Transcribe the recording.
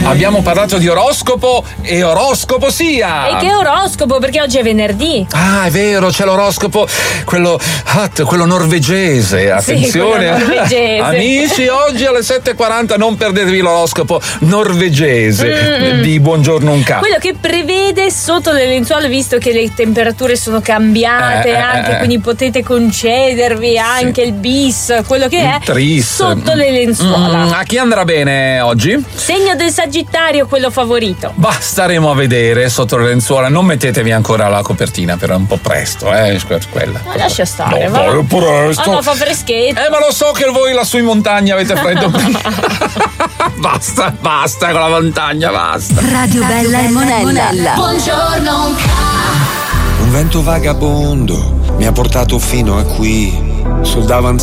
Abbiamo parlato di oroscopo e oroscopo sia! E che oroscopo? Perché oggi è venerdì. Ah, è vero, c'è l'oroscopo, quello norvegese. Attenzione, sì, norvegese. Amici, oggi alle 7:40 non perdetevi l'oroscopo norvegese di Buongiorno Unca. Quello che prevede sotto le lenzuola, visto che le temperature sono cambiate, quindi potete concedervi anche il bis, quello che è sotto le lenzuola. A chi andrà bene oggi? Segno del Sagittario, quello favorito. Bah, staremo a vedere sotto le lenzuola. Non mettetevi ancora la copertina, però è un po' presto, quella. Ma lascia stare, no, va. Presto. No, fa freschetto. Ma lo so che voi lassù in montagna avete freddo. Basta con la montagna, basta. Radio Bella e Monella. Buongiorno Un vento vagabondo mi ha portato fino a qui, sul davanzale